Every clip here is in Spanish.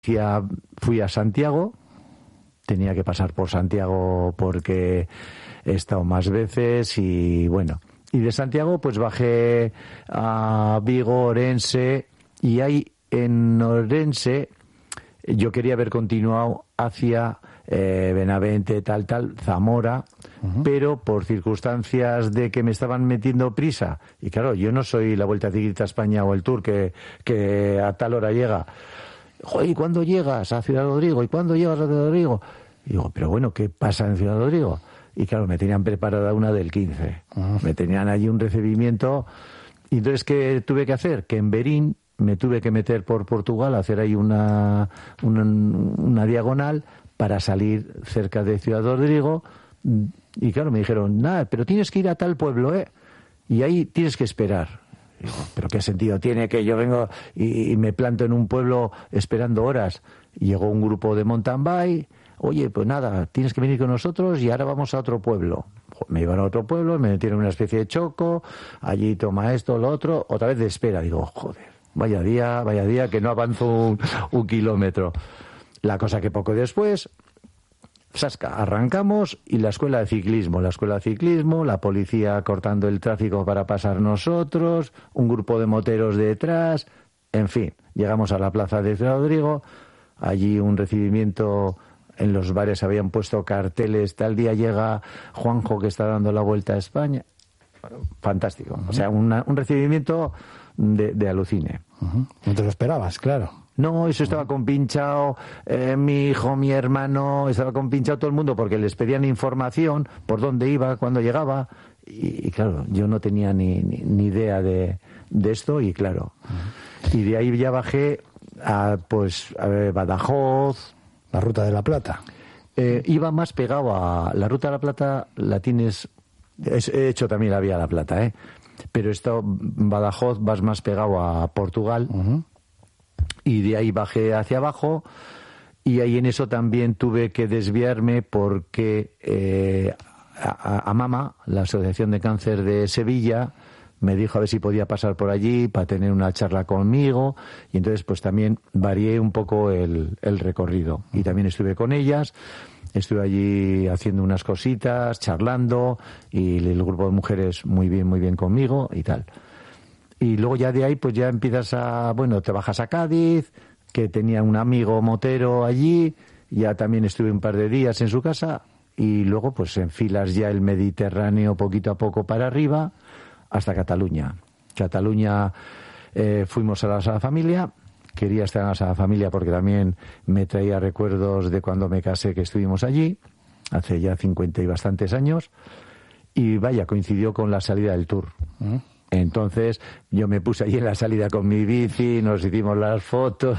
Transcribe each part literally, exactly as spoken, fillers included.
fui a Santiago, tenía que pasar por Santiago porque he estado más veces y bueno, y de Santiago pues bajé a Vigo, Orense, y ahí en Orense yo quería haber continuado hacia eh, Benavente, tal, tal, Zamora, uh-huh. pero por circunstancias de que me estaban metiendo prisa, y claro, yo no soy la Vuelta Ciclista a España o el Tour que, que a tal hora llega. Joder, ¿y cuándo llegas a Ciudad Rodrigo? ¿Y cuándo llegas a Ciudad Rodrigo? Y digo, pero bueno, ¿qué pasa en Ciudad Rodrigo? Y claro, me tenían preparada una del quince. Uh-huh. Me tenían allí un recibimiento. Y entonces, ¿qué tuve que hacer? Que en Berín me tuve que meter por Portugal, hacer ahí una, una, una diagonal para salir cerca de Ciudad Rodrigo. Y claro, me dijeron, nada, pero tienes que ir a tal pueblo, ¿eh? Y ahí tienes que esperar. Digo, ¿pero qué sentido tiene que yo vengo y, y me planto en un pueblo esperando horas? Y llegó un grupo de mountain bike, oye, pues nada, tienes que venir con nosotros y ahora vamos a otro pueblo. Me iban a otro pueblo, me metieron en una especie de choco, allí toma esto, lo otro, otra vez de espera. Digo, joder, vaya día, vaya día, que no avanzo un, un kilómetro. La cosa que poco después, sasca, arrancamos y la escuela de ciclismo, la escuela de ciclismo, la policía cortando el tráfico para pasar nosotros, un grupo de moteros detrás, en fin, llegamos a la plaza de Ciudad Rodrigo, allí un recibimiento, en los bares habían puesto carteles, tal día llega Juanjo que está dando la vuelta a España, fantástico, uh-huh. o sea, una, un recibimiento de, de alucine. Uh-huh. No te lo esperabas, claro. No, eso estaba compinchado, eh, mi hijo, mi hermano, estaba compinchado todo el mundo porque les pedían información por dónde iba, cuándo llegaba, y, y claro, yo no tenía ni, ni, ni idea de, de esto, y claro, uh-huh. y de ahí ya bajé a, pues, a ver, Badajoz. La Ruta de la Plata. Eh, iba más pegado a... La Ruta de la Plata la tienes... He hecho también la Vía de la Plata, ¿eh? Pero esto, Badajoz, vas más pegado a Portugal, uh-huh. y de ahí bajé hacia abajo, y ahí en eso también tuve que desviarme porque eh, a, a Mama, la Asociación de Cáncer de Sevilla, me dijo a ver si podía pasar por allí para tener una charla conmigo, y entonces pues también varié un poco el, el recorrido, y también estuve con ellas, estuve allí haciendo unas cositas, charlando, y el grupo de mujeres muy bien, muy bien conmigo y tal. Y luego ya de ahí pues ya empiezas a, bueno, te bajas a Cádiz, que tenía un amigo motero allí, ya también estuve un par de días en su casa, y luego pues enfilas ya el Mediterráneo poquito a poco para arriba, hasta Cataluña. Cataluña eh, fuimos a la Sagrada Familia, quería estar en la Sagrada Familia porque también me traía recuerdos de cuando me casé, que estuvimos allí, hace ya cincuenta y bastantes años, y vaya, coincidió con la salida del Tour. ¿Mm? Entonces yo me puse allí en la salida con mi bici, nos hicimos las fotos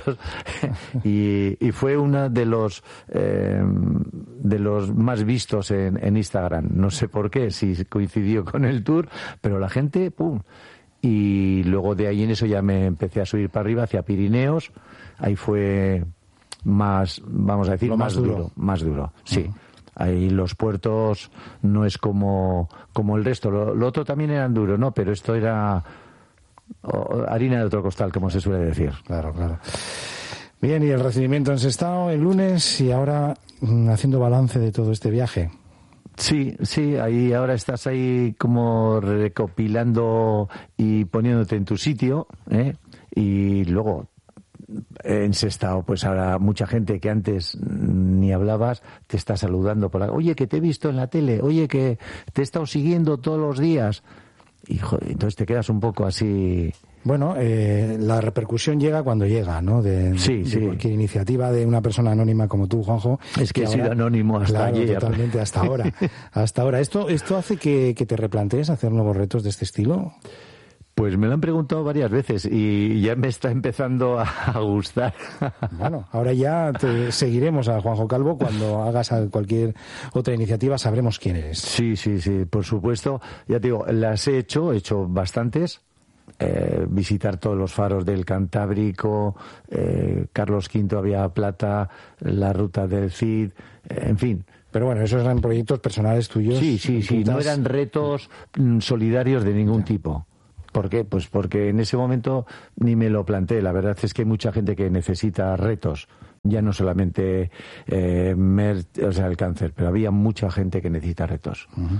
y, y fue uno de los eh, de los más vistos en, en Instagram. No sé por qué, si coincidió con el Tour, pero la gente, ¡pum! Y luego de ahí en eso ya me empecé a subir para arriba hacia Pirineos. Ahí fue más, vamos a decir, Lo más, más duro. duro, más duro, sí. Uh-huh. Ahí los puertos no es como, como el resto. Lo, lo otro también eran duros, ¿no? Pero esto era oh, harina de otro costal, como se suele decir. Claro, claro. Bien, y el recibimiento en Sestao el lunes, y ahora mmm, haciendo balance de todo este viaje. Sí, sí, ahí ahora estás ahí como recopilando y poniéndote en tu sitio, ¿eh? Y luego en Sestao, pues ahora mucha gente que antes ni hablabas te está saludando por la... Oye, que te he visto en la tele, oye, que te he estado siguiendo todos los días. Y joder, entonces te quedas un poco así... Bueno, eh, la repercusión llega cuando llega, ¿no? De, sí, de sí. cualquier iniciativa de una persona anónima como tú, Juanjo. Es que, que he ahora, sido anónimo hasta claro, ayer. Totalmente, hasta ahora. Hasta ahora. ¿Esto, esto hace que, que te replantees hacer nuevos retos de este estilo? Pues me lo han preguntado varias veces y ya me está empezando a gustar. Bueno, ahora ya te seguiremos a Juanjo Calvo. Cuando hagas cualquier otra iniciativa sabremos quién eres. Sí, sí, sí, por supuesto. Ya te digo, las he hecho, he hecho bastantes. Eh, visitar todos los faros del Cantábrico, eh, Carlos quinto, Vía Plata, la ruta del Cid, eh, en fin. Pero bueno, esos eran proyectos personales tuyos. Sí, sí, sí, no eran retos mm, solidarios de ningún tipo. ¿Por qué? Pues porque en ese momento ni me lo planteé. La verdad es que hay mucha gente que necesita retos. Ya no solamente eh, mer, o sea, el cáncer, pero había mucha gente que necesita retos. Uh-huh.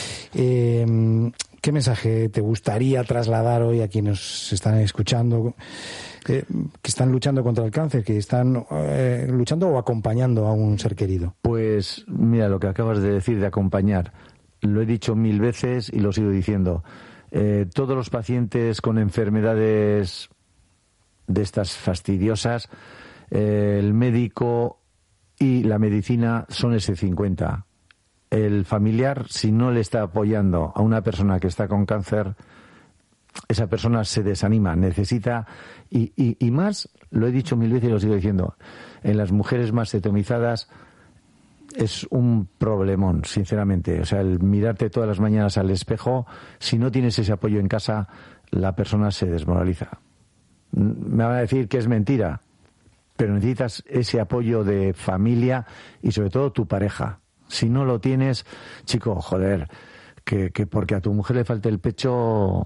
Eh, ¿Qué mensaje te gustaría trasladar hoy a quienes están escuchando, eh, que están luchando contra el cáncer, que están eh, luchando o acompañando a un ser querido? Pues mira, lo que acabas de decir de acompañar, lo he dicho mil veces y lo sigo diciendo. Eh, todos los pacientes con enfermedades de estas fastidiosas, eh, el médico y la medicina son ese cincuenta. El familiar, si no le está apoyando a una persona que está con cáncer, esa persona se desanima, necesita, y, y, y más, lo he dicho mil veces y lo sigo diciendo, en las mujeres mastectomizadas es un problemón, sinceramente. O sea, el mirarte todas las mañanas al espejo, si no tienes ese apoyo en casa, la persona se desmoraliza. Me van a decir que es mentira, pero necesitas ese apoyo de familia y sobre todo tu pareja. Si no lo tienes, chico, joder, que, que porque a tu mujer le falte el pecho,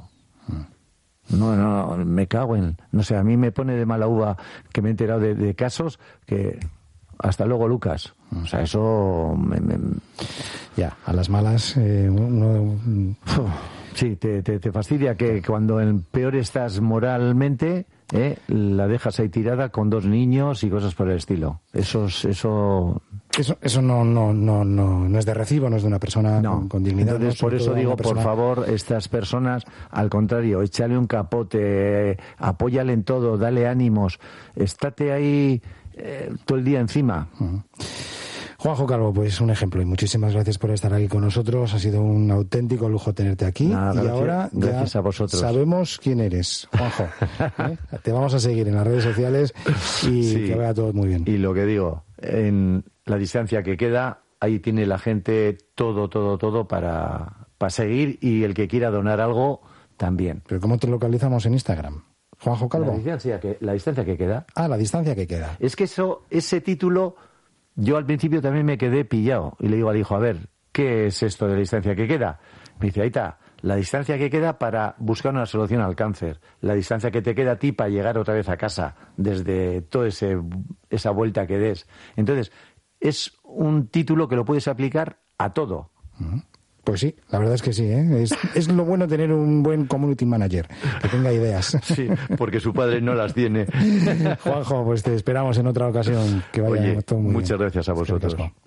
no, no, me cago en, no sé, a mí me pone de mala uva que me he enterado de, de casos que, hasta luego, Lucas, o sea, eso me, me... ya, a las malas, eh, uno... sí, te, te, te fastidia que cuando en peor estás moralmente, eh, la dejas ahí tirada con dos niños y cosas por el estilo. Eso, eso... Eso, eso no, no, no, no, no es de recibo, no es de una persona no. con, con dignidad. Entonces, ¿no? por eso digo, persona... por favor, estas personas, al contrario, échale un capote, eh, apóyale en todo, dale ánimos, estate ahí eh, todo el día encima. Uh-huh. Juanjo Calvo, pues un ejemplo, y muchísimas gracias por estar aquí con nosotros. Ha sido un auténtico lujo tenerte aquí. Nada, y gracias, ahora gracias ya a vosotros. Sabemos quién eres, Juanjo. ¿eh? Te vamos a seguir en las redes sociales y sí, que vaya todo muy bien. Y lo que digo, en la distancia que queda, ahí tiene la gente todo, todo, todo para, para seguir, y el que quiera donar algo, también. ¿Pero cómo te localizamos en Instagram? Juanjo Calvo. La distancia que, la distancia que queda. Ah, la distancia que queda. Es que eso, ese título... Yo al principio también me quedé pillado y le digo al hijo, a ver, ¿qué es esto de la distancia que queda? Me dice, ahí está, la distancia que queda para buscar una solución al cáncer, la distancia que te queda a ti para llegar otra vez a casa, desde toda esa vuelta que des. Entonces, es un título que lo puedes aplicar a todo. Pues sí, la verdad es que sí, ¿eh? Es, es lo bueno tener un buen community manager, que tenga ideas. Sí, porque su padre no las tiene. Juanjo, pues te esperamos en otra ocasión. Que vaya Oye, todo muy muchas bien. gracias a vosotros.